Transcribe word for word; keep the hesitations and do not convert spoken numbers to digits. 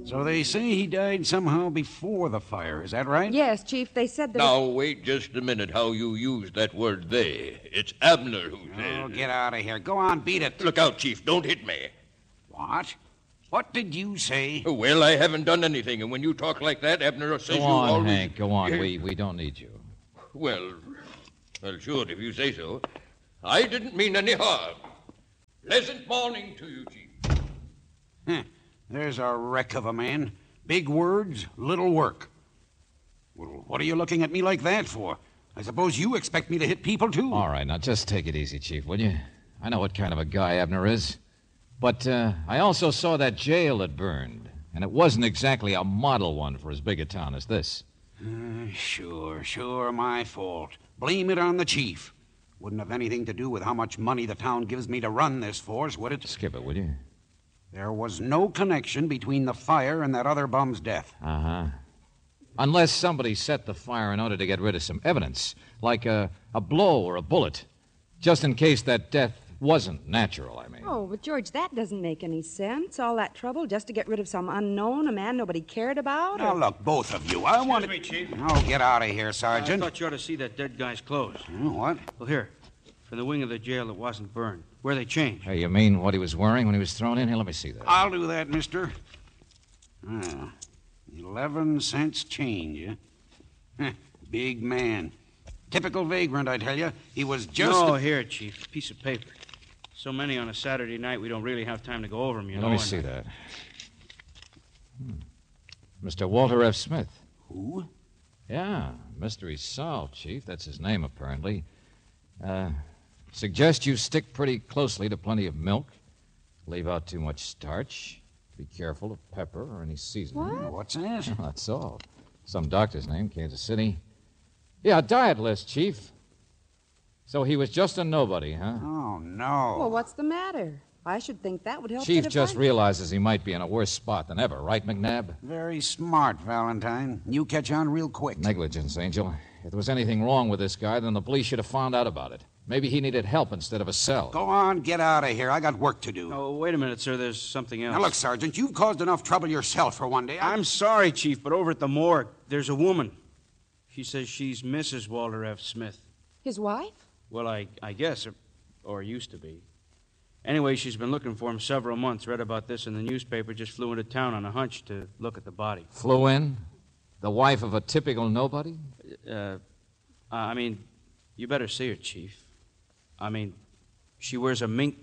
So they say he died somehow before the fire, is that right? Yes, Chief, they said that... Now, wait just a minute how you use that word they. It's Abner who says... Oh, get out of here. Go on, beat it. Look out, Chief. Don't hit me. What? What did you say? Well, I haven't done anything, and when you talk like that, Abner says Go you on, always... Hank, go on. We, we don't need you. Well, well, sure, if you say so. I didn't mean any harm. Pleasant morning to you, Chief. Huh. There's a wreck of a man. Big words, little work. Well, what are you looking at me like that for? I suppose you expect me to hit people, too? All right, now just take it easy, Chief, will you? I know what kind of a guy Abner is. But uh, I also saw that jail that burned, and it wasn't exactly a model one for as big a town as this. Uh, sure, sure, my fault. Blame it on the chief. Wouldn't have anything to do with how much money the town gives me to run this force, would it? Skip it, will you? There was no connection between the fire and that other bum's death. Uh-huh. Unless somebody set the fire in order to get rid of some evidence, like a, a blow or a bullet, just in case that death wasn't natural, I mean. Oh, but George, that doesn't make any sense. All that trouble just to get rid of some unknown, a man nobody cared about? Now, or... look, both of you, I want to... Excuse me, Chief. Oh, get out of here, Sergeant. I thought you ought to see that dead guy's clothes. Oh, what? Well, here, from the wing of the jail that wasn't burned. Where they changed. Hey, you mean what he was wearing when he was thrown in? Here, let me see that. I'll do that, mister. Ah, eleven cents change, eh? Huh, big man. Typical vagrant, I tell you. He was just... No, a... here, Chief, a piece of paper. So many on a Saturday night, we don't really have time to go over them, you Let know. me and- see that. Hmm. Mister Walter F. Smith. Who? Yeah, mystery solved, Chief. That's his name, apparently. Uh, suggest you stick pretty closely to plenty of milk. Leave out too much starch. Be careful of pepper or any seasoning. What? What's that? Well, that's all. Some doctor's name, Kansas City. Yeah, diet list, Chief. So he was just a nobody, huh? Oh, no. Well, what's the matter? I should think that would help. Chief get a just bite. realizes he might be in a worse spot than ever, right, McNabb? Very smart, Valentine. You catch on real quick. Negligence, Angel. If there was anything wrong with this guy, then the police should have found out about it. Maybe he needed help instead of a cell. Go on, get out of here. I got work to do. Oh, wait a minute, sir. There's something else. Now, look, Sergeant, you've caused enough trouble yourself for one day. I... I'm sorry, Chief, but over at the morgue, there's a woman. She says she's Missus Walter F. Smith. His wife? Well, I, I guess, or, or used to be. Anyway, she's been looking for him several months. Read about this in the newspaper. Just flew into town on a hunch to look at the body. Flew in? The wife of a typical nobody? Uh, I mean, you better see her, Chief. I mean, she wears a mink